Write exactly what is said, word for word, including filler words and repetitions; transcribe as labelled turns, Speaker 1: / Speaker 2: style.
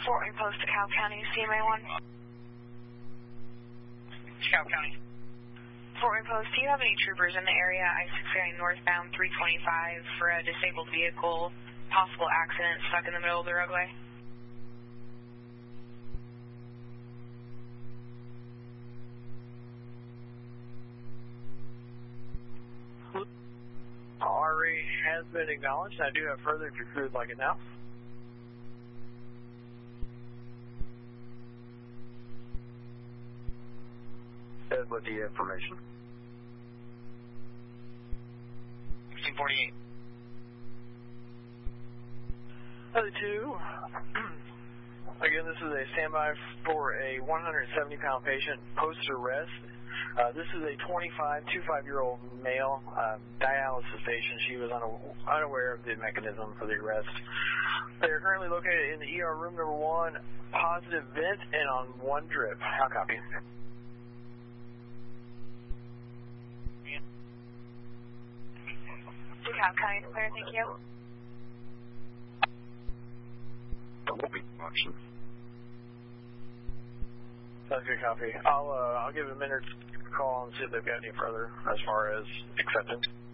Speaker 1: Fort Wayne Post, DeKalb County, C M A one.
Speaker 2: DeKalb County.
Speaker 1: Fort Wayne Post, do you have any troopers in the area, I sixty-nine northbound, three twenty-five, for a disabled vehicle, possible accident, stuck in the middle of the roadway?
Speaker 2: R A has been acknowledged. I do have further if you would like it now.
Speaker 3: Ed with the information.
Speaker 2: sixteen forty-eight. Other two. Again, this is a standby for a one hundred seventy pound patient post-arrest. Uh, this is a twenty-five, twenty-five-year-old male uh, dialysis patient. She was unaware of the mechanism for the arrest. They are currently located in the E R room number one, positive vent, and on one drip. How copy?
Speaker 1: DeKalb County, clear, thank you.
Speaker 3: There will be action.
Speaker 2: That's a good copy. I'll uh, I'll give a minute to call and see if they've got any further as far as acceptance.